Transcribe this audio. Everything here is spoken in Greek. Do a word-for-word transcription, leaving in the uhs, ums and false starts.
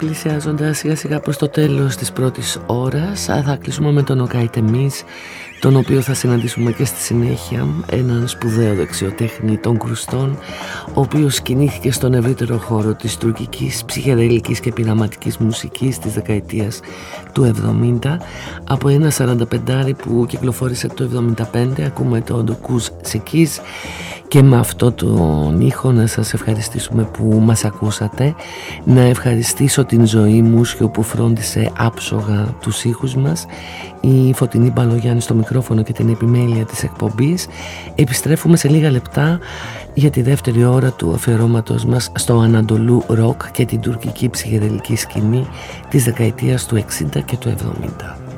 πλησιάζοντας σιγά σιγά προς το τέλος της πρώτης ώρας, θα κλείσουμε με τον Οκάι Τεμίς, τον οποίο θα συναντήσουμε και στη συνέχεια, έναν σπουδαίο δεξιοτέχνη των κρουστών, ο οποίος κινήθηκε στον ευρύτερο χώρο της τουρκικής ψυχεδελικής και πειραματικής μουσικής της δεκαετίας του εβδομήντα. Από ένα σαρανταπεντάρι που κυκλοφόρησε το εβδομήντα πέντε ακούμε το Dokuz Sekiz, και με αυτό τον ήχο να σας ευχαριστήσουμε που μας ακούσατε, να ευχαριστήσω την Ζωή Μούσιο που φρόντισε άψογα τους ήχους μας, η Φωτεινή Μπαλογιάννη στο μικρόφωνο και την επιμέλεια της εκπομπής. Επιστρέφουμε σε λίγα λεπτά για τη δεύτερη ώρα του αφιερώματος μας στο Ανατολού Ροκ και την τουρκική ψυχεδελική σκηνή της δεκαετίας του εξήντα και του εβδομήντα.